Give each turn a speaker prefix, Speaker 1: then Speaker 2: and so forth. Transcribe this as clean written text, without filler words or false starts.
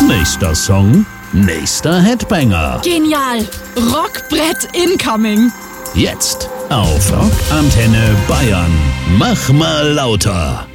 Speaker 1: Nächster Song, nächster Headbanger.
Speaker 2: Genial. Rockbrett incoming.
Speaker 1: Jetzt auf Rock Antenne Bayern. Mach mal lauter.